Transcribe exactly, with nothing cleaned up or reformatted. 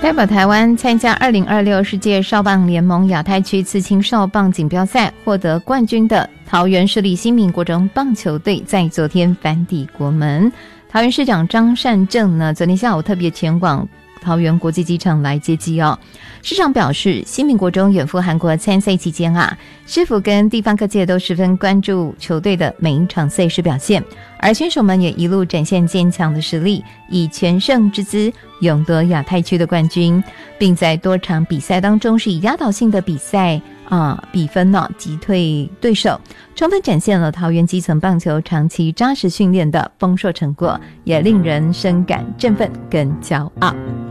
代表台湾参加二零二六世界少棒联盟亚太区刺青少棒锦标赛获得冠军的桃园市立新民国中棒球队在昨天返抵国门。桃园市长张善政呢，昨天下午特别前往桃园国际机场来接机哦。市长表示，新民国中远赴韩国参赛期间啊，市府跟地方各界都十分关注球队的每一场赛事表现，而选手们也一路展现坚强的实力，以全胜之姿勇夺亚太区的冠军，并在多场比赛当中是以压倒性的比赛啊比分呢、哦、击退对手，充分展现了桃园基层棒球长期扎实训练的丰硕成果，也令人深感振奋跟骄傲。